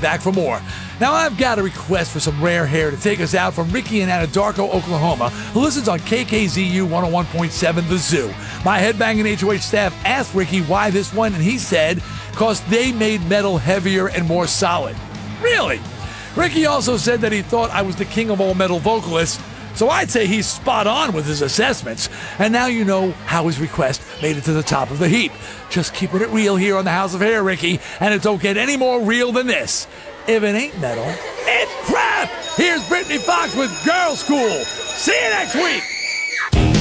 back for more. Now, I've got a request for some rare hair to take us out from Ricky in Anadarko, Oklahoma, who listens on KKZU 101.7 The Zoo. My Headbanging HOH staff asked Ricky why this one, and he said, "'Cause they made metal heavier and more solid." Really? Ricky also said that he thought I was the king of all metal vocalists, so I'd say he's spot on with his assessments. And now you know how his request made it to the top of the heap. Just keeping it real here on the House of Hair, Ricky, and it don't get any more real than this. If it ain't metal, it's crap! Here's Brittany Fox with Girl School. See you next week!